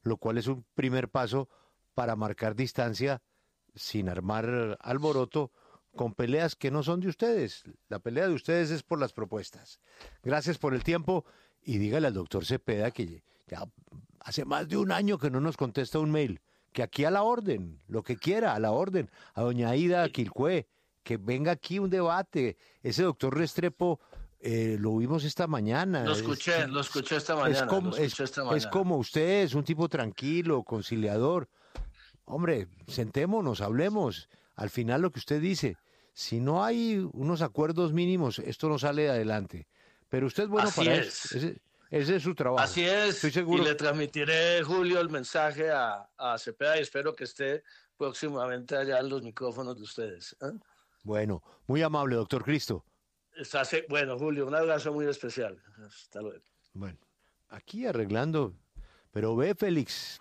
lo cual es un primer paso para marcar distancia sin armar alboroto con peleas que no son de ustedes. La pelea de ustedes es por las propuestas. Gracias por el tiempo y dígale al doctor Cepeda que ya hace más de un año que no nos contesta un mail, que aquí a la orden, lo que quiera, a la orden, a doña Aida Quilcué, que venga aquí un debate. Ese doctor Restrepo lo vimos esta mañana. Lo escuché esta mañana. Es como usted, es un tipo tranquilo, conciliador. Hombre, sentémonos, hablemos. Al final lo que usted dice, si no hay unos acuerdos mínimos, esto no sale adelante. Pero usted es bueno para eso. Ese es su trabajo. Así es. Estoy seguro. Y le transmitiré, Julio, el mensaje a Cepeda y espero que esté próximamente allá en los micrófonos de ustedes. Bueno, muy amable, doctor Cristo. Bueno, Julio, un abrazo muy especial. Hasta luego. Bueno, aquí arreglando, pero ve Félix,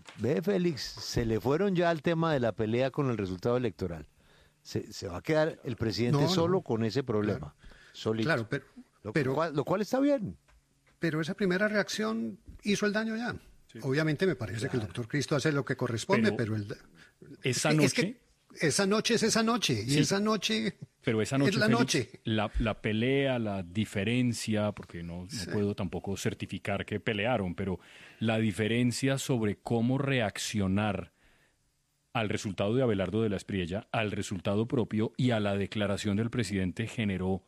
se le fueron ya al tema de la pelea con el resultado electoral. Se va a quedar el presidente solo con ese problema, solito. Claro, lo cual está bien. Pero esa primera reacción hizo el daño ya. Sí. Obviamente me parece que el doctor Cristo hace lo que corresponde, pero esa noche... esa noche es esa noche, y esa noche... Pero esa noche, es la noche. La pelea, la diferencia, porque no puedo tampoco certificar que pelearon, pero la diferencia sobre cómo reaccionar al resultado de Abelardo de la Espriella, al resultado propio y a la declaración del presidente generó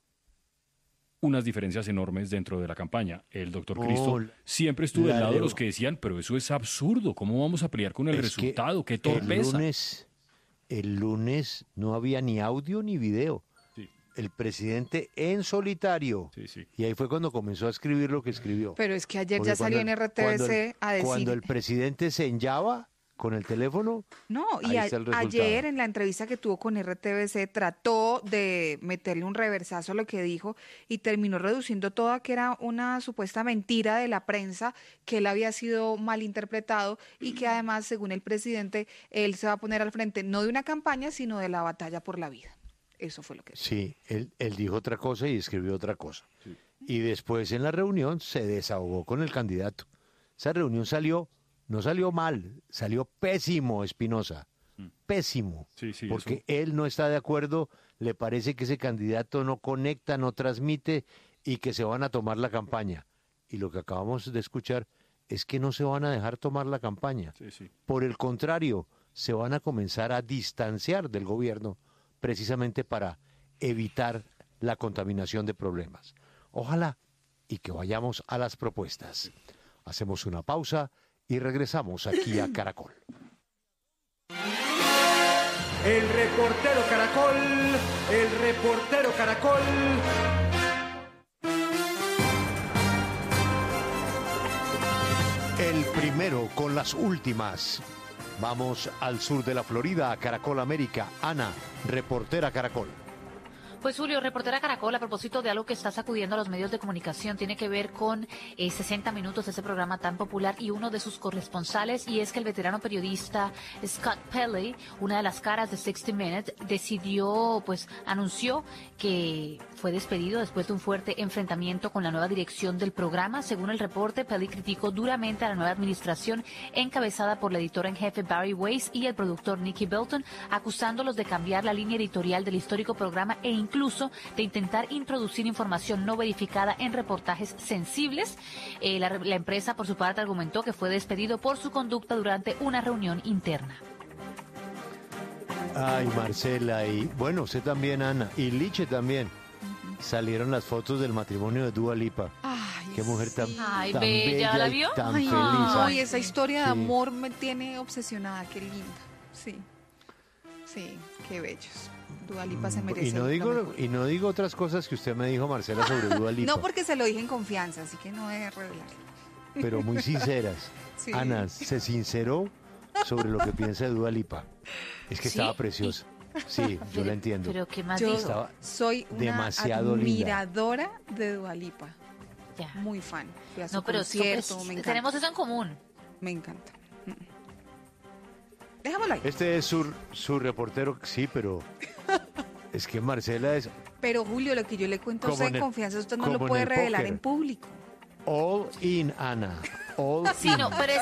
unas diferencias enormes dentro de la campaña. El doctor Cristo siempre estuvo del lado de los que decían, pero eso es absurdo, ¿cómo vamos a pelear con el resultado? ¡Qué torpeza! El lunes no había ni audio ni video. Sí. El presidente en solitario. Sí. Y ahí fue cuando comenzó a escribir lo que escribió. Pero es que ayer ya salió en RTBC a decir... Cuando el presidente se enllava con el teléfono, no, y ayer en la entrevista que tuvo con RTBC trató de meterle un reversazo a lo que dijo y terminó reduciendo todo a que era una supuesta mentira de la prensa, que él había sido mal interpretado y que además, según el presidente, él se va a poner al frente no de una campaña, sino de la batalla por la vida. Eso fue lo que dijo. Sí, él dijo otra cosa y escribió otra cosa. Sí. Y después en la reunión se desahogó con el candidato. Esa reunión no salió mal, salió pésimo, Espinosa, pésimo, porque él no está de acuerdo, le parece que ese candidato no conecta, no transmite y que se van a tomar la campaña. Y lo que acabamos de escuchar es que no se van a dejar tomar la campaña. Por el contrario, se van a comenzar a distanciar del gobierno precisamente para evitar la contaminación de problemas. Ojalá y que vayamos a las propuestas. Hacemos una pausa y regresamos aquí a Caracol. El reportero Caracol. El primero con las últimas. Vamos al sur de la Florida, a Caracol América. Ana, reportera Caracol. Pues Julio, reportera Caracol, a propósito de algo que está sacudiendo a los medios de comunicación, tiene que ver con 60 Minutos, ese programa tan popular, y uno de sus corresponsales, y es que el veterano periodista Scott Pelley, una de las caras de 60 Minutes, anunció que fue despedido después de un fuerte enfrentamiento con la nueva dirección del programa. Según el reporte, Pelley criticó duramente a la nueva administración encabezada por la editora en jefe Barry Weiss y el productor Nicky Belton, acusándolos de cambiar la línea editorial del histórico programa e incluso de intentar introducir información no verificada en reportajes sensibles. La empresa, por su parte, argumentó que fue despedido por su conducta durante una reunión interna. Ay, Marcela, y bueno, usted también, Ana, y Liche también. Salieron las fotos del matrimonio de Dua Lipa. Ay, qué mujer tan bella, ¿la vio? Tan feliz. Ay, esa historia de amor me tiene obsesionada, qué linda. Sí, qué bellos. Dua Lipa se merece. Y no digo otras cosas que usted me dijo, Marcela, sobre Dua Lipa. No, porque se lo dije en confianza, así que no he revelarlo. Pero muy sinceras. Sí. Ana se sinceró sobre lo que piensa de Dua Lipa. Es que estaba preciosa. Sí, yo la entiendo. Pero ¿qué más yo dijo? Soy una demasiado admiradora de Dua Lipa. Ya. Muy fan. Fui a su pero concierto, me encanta. Tenemos eso en común. Me encanta. Déjamelo ahí. Este es su reportero, sí, pero es que Marcela es... Pero Julio, lo que yo le cuento a usted en confianza, usted no lo puede revelar en público. All in, Ana. All in. No, pero